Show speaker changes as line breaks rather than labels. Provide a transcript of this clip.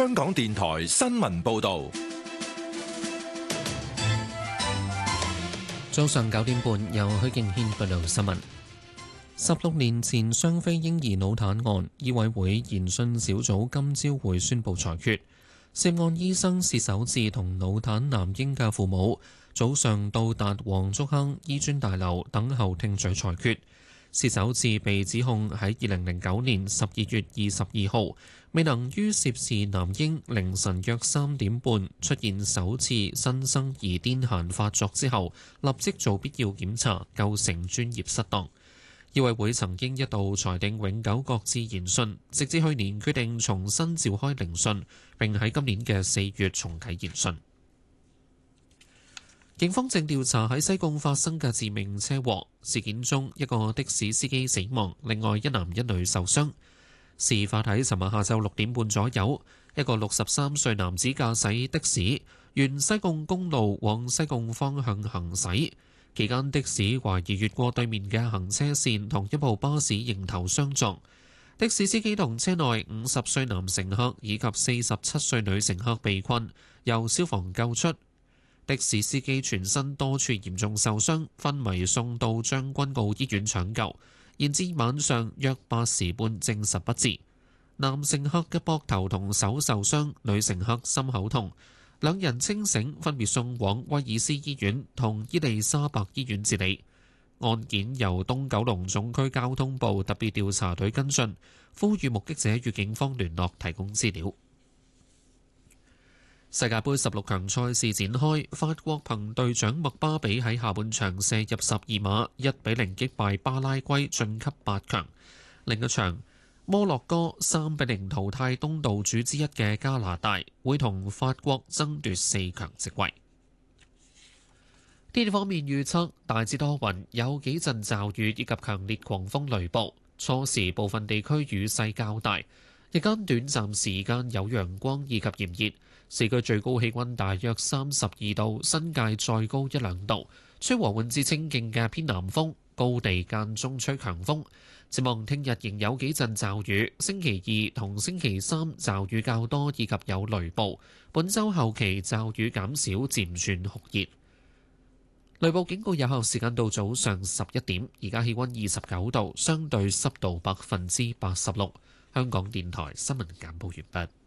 香港電台新聞報道。
早上9點半，由許敬軒報道新聞。16年前雙非嬰兒腦癱案，醫委會研訊小組今朝會宣布裁決。涉案醫生薛守志同腦癱男嬰嘅父母早上到達黃竹坑醫專大樓等候聽取裁決。薛守志被指控喺2009年12月22號未能於涉事男嬰凌晨約3點半出現首次新生兒癲癇發作之後，立即做必要檢查，構成專業失當。醫委會曾經一度裁定永久擱置研訊，直至去年決定重新召開聆訊，並喺今年嘅4月重啟研訊。警方正調查喺西貢發生嘅致命車禍事件中，一個的士司機死亡，另外一男一女受傷。事發喺尋日下晝6點半左右，一個63歲男子駕駛的士沿西貢公路往西貢方向行駛。期間的士懷疑越過對面嘅行車線，同一部巴士迎頭相撞。的士司機同車內50歲男乘客以及47歲女乘客被困，由消防救出。的士司機全身多處嚴重受傷，昏迷送到將軍澳醫院搶救，延至晚上約8時半證實不治。男乘客嘅膊頭同手受傷，女乘客心口痛。兩人清醒，分別送往威爾斯醫院同伊利沙伯醫院治理。案件由東九龍總區交通部特別調查隊跟進，呼籲目擊者與警方聯絡提供資料。世界盃16強賽事展開，法國憑隊長麥巴比喺下半場射入12碼，1-0擊敗巴拉圭晉級8強。另一場摩洛哥3-0淘汰東道主之一嘅加拿大，會同法國爭奪4強席位。天氣方面預測大致多雲，有幾陣驟雨以及強烈狂風雷暴，初時部分地區雨勢較大，日間短暫時間有陽光以及炎熱，市區最高氣溫大約32度，新界再高1-2度，吹和緩至清勁嘅偏南風，高地間中吹強風。展望聽日仍有幾陣驟雨，星期2同星期3驟雨較多以及有雷暴。本週後期驟雨減少，漸轉酷熱。雷暴警告有效時間到早上11點。而家氣溫29度，相對濕度86%。香港電台新聞簡報完畢。